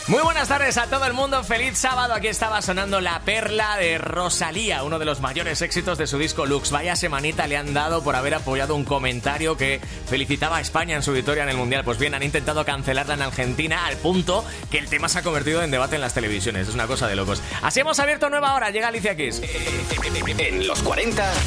Muy buenas tardes a todo el mundo, feliz sábado. Aquí estaba sonando La Perla de Rosalía, uno de los mayores éxitos de su disco Lux. Vaya semanita le han dado por haber apoyado un comentario que felicitaba a España en su victoria en el Mundial. Pues bien, han intentado cancelarla en Argentina al punto que el tema se ha convertido en debate en las televisiones. Es una cosa de locos. Así hemos abierto nueva hora, llega Alicia Keys. En los 40